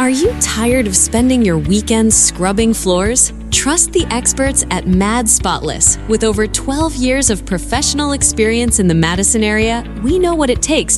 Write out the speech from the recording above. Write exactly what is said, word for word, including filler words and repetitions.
Are you tired of spending your weekends scrubbing floors? Trust the experts at Mad Spotless. With over twelve years of professional experience in the Madison area, we know what it takes